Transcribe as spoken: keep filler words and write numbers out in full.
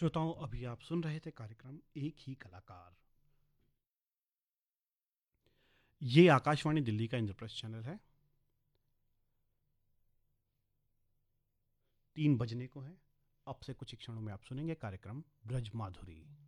श्रोताओं, अभी आप सुन रहे थे कार्यक्रम एक ही कलाकार। ये आकाशवाणी दिल्ली का इंद्रप्रस्थ चैनल है। तीन बजने को है। अब से कुछ ही क्षणों में आप सुनेंगे कार्यक्रम ब्रज माधुरी।